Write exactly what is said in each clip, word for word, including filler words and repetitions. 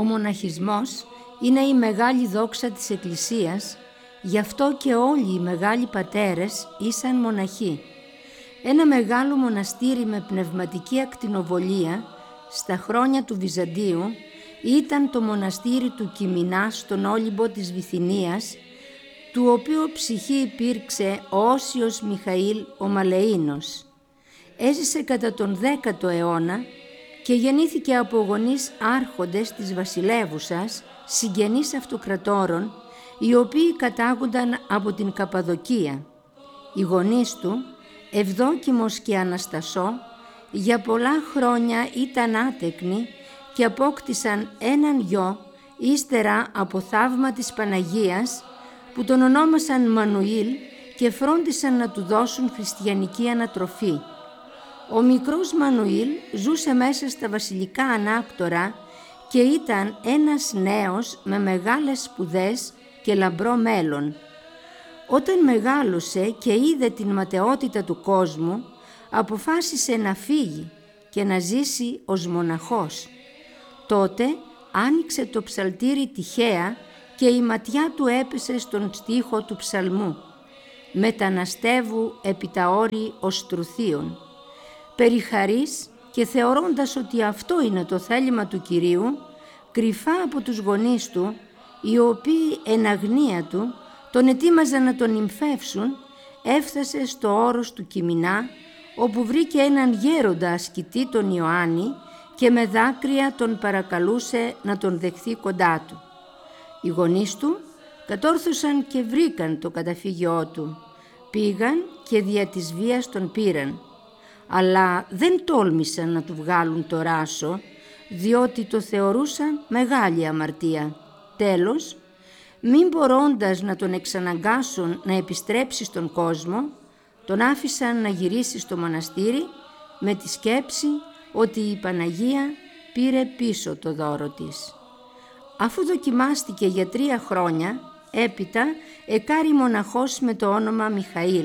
Ο μοναχισμός είναι η μεγάλη δόξα της Εκκλησίας, γι' αυτό και όλοι οι μεγάλοι πατέρες ήσαν μοναχοί. Ένα μεγάλο μοναστήρι με πνευματική ακτινοβολία στα χρόνια του Βυζαντίου ήταν το μοναστήρι του Κιμινά στον Όλυμπο της Βυθινίας, του οποίου ψυχή υπήρξε ο Όσιος Μιχαήλ ο Μαλεΐνος. Έζησε κατά τον δέκατο αιώνα και γεννήθηκε από γονείς άρχοντες της βασιλεύουσας, συγγενείς αυτοκρατόρων, οι οποίοι κατάγονταν από την Καπαδοκία. Οι γονείς του, Ευδόκιμος και Αναστασό, για πολλά χρόνια ήταν άτεκνοι και απόκτησαν έναν γιο ύστερα από θαύμα της Παναγίας, που τον ονόμασαν Μανουήλ και φρόντισαν να του δώσουν χριστιανική ανατροφή. Ο μικρός Μανουήλ ζούσε μέσα στα βασιλικά ανάκτορα και ήταν ένας νέος με μεγάλες σπουδές και λαμπρό μέλλον. Όταν μεγάλωσε και είδε την ματαιότητα του κόσμου, αποφάσισε να φύγει και να ζήσει ως μοναχός. Τότε άνοιξε το ψαλτήρι τυχαία και η ματιά του έπεσε στον στίχο του ψαλμού «Μεταναστεύου επί τα όρη ως τρουθίων». Περιχαρής και θεωρώντας ότι αυτό είναι το θέλημα του Κυρίου, κρυφά από τους γονείς του, οι οποίοι εν αγνία του τον ετοίμαζαν να τον νυμφεύσουν, έφτασε στο όρος του Κιμινά, όπου βρήκε έναν γέροντα ασκητή, τον Ιωάννη, και με δάκρυα τον παρακαλούσε να τον δεχθεί κοντά του. Οι γονείς του κατόρθωσαν και βρήκαν το καταφύγιό του. Πήγαν και δια της βίας τον πήραν. Αλλά δεν τόλμησαν να του βγάλουν το ράσο, διότι το θεωρούσαν μεγάλη αμαρτία. Τέλος, μην μπορώντας να τον εξαναγκάσουν να επιστρέψει στον κόσμο, τον άφησαν να γυρίσει στο μοναστήρι με τη σκέψη ότι η Παναγία πήρε πίσω το δώρο της. Αφού δοκιμάστηκε για τρία χρόνια, έπειτα εκάρη μοναχός με το όνομα Μιχαήλ.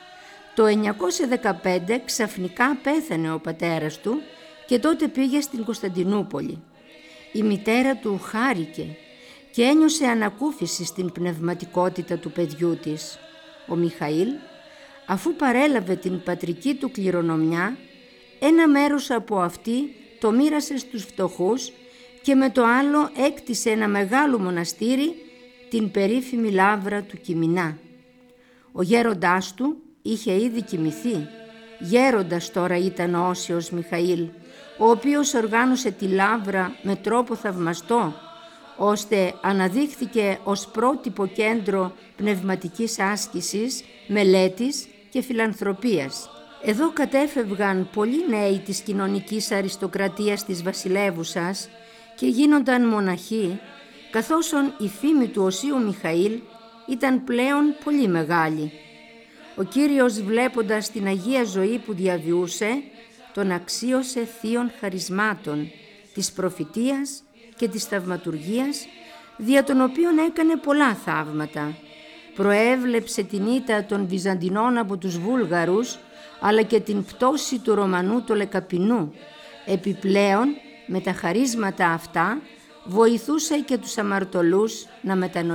Το εννιακόσια δεκαπέντε ξαφνικά πέθανε ο πατέρας του και τότε πήγε στην Κωνσταντινούπολη. Η μητέρα του χάρηκε και ένιωσε ανακούφιση στην πνευματικότητα του παιδιού της. Ο Μιχαήλ, αφού παρέλαβε την πατρική του κληρονομιά, ένα μέρος από αυτή το μοίρασε στους φτωχούς και με το άλλο έκτισε ένα μεγάλο μοναστήρι, την περίφημη Λαύρα του Κιμινά. Ο γέροντάς του είχε ήδη κοιμηθεί. Γέροντας τώρα ήταν ο Όσιος Μιχαήλ, ο οποίος οργάνωσε τη Λαύρα με τρόπο θαυμαστό, ώστε αναδείχθηκε ως πρότυπο κέντρο πνευματικής άσκησης, μελέτης και φιλανθρωπίας. Εδώ κατέφευγαν πολλοί νέοι της κοινωνικής αριστοκρατίας της βασιλεύουσας και γίνονταν μοναχοί, καθώς η φήμη του Οσίου Μιχαήλ ήταν πλέον πολύ μεγάλη. Ο Κύριος, βλέποντας την Αγία ζωή που διαβιούσε, τον αξίωσε θείων χαρισμάτων, της προφητείας και της θαυματουργίας, δια των οποίων έκανε πολλά θαύματα. Προέβλεψε την ήττα των Βυζαντινών από τους Βούλγαρους, αλλά και την πτώση του Ρωμανού το Λεκαπινού. Επιπλέον, με τα χαρίσματα αυτά, βοηθούσε και τους αμαρτωλούς να μετανοήσουν